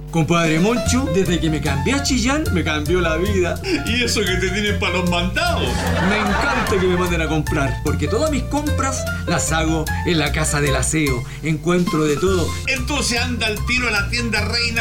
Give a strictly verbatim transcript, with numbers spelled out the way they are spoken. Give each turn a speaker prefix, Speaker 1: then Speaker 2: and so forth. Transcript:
Speaker 1: Compadre Moncho, desde que me cambié a Chillán, me cambió la vida.
Speaker 2: ¿Y eso que te tienen para los mandados?
Speaker 1: Me encanta que me manden a comprar, porque todas mis compras las hago en la Casa del Aseo. Encuentro de todo.
Speaker 2: Entonces anda al tiro a la tienda Reina